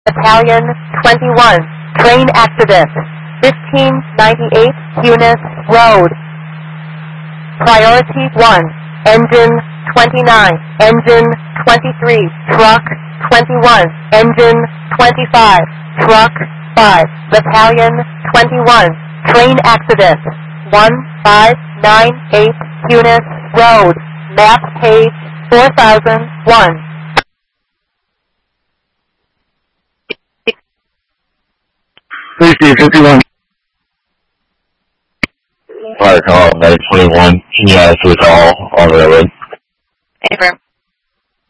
Battalion 21, train accident, 1598 Eunice Road. Priority 1, engine 29, engine 23, truck 21, engine 25, truck 5. Battalion 21, train accident, 1598 Eunice Road, map page 4001. Safety 51. Fire call 921. Can you ask to call on the road?